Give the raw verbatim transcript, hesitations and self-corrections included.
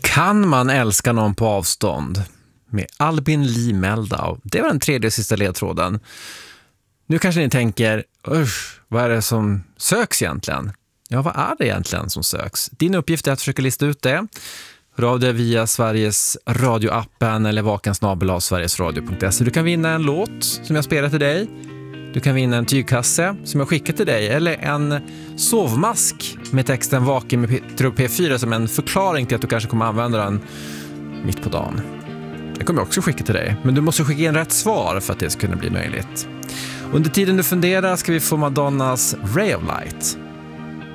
Kan man älska någon på avstånd? Med Albin Lee Meldau. Det var den tredje och sista ledtråden. Nu kanske ni tänker, usch, vad är det som söks egentligen? Ja, vad är det egentligen som söks? Din uppgift är att försöka lista ut det. Hör av dig via Sveriges radioappen eller vakensnabel av sverigesradio punkt se. Du kan vinna en låt som jag spelar till dig. Du kan vinna en tygkasse som jag skickar till dig. Eller en sovmask med texten Vaken med Petro P fyra som en förklaring till att du kanske kommer använda den mitt på dagen. Det kommer jag också skicka till dig. Men du måste skicka in rätt svar för att det ska kunna bli möjligt. Under tiden du funderar ska vi få Madonnas Ray of Light.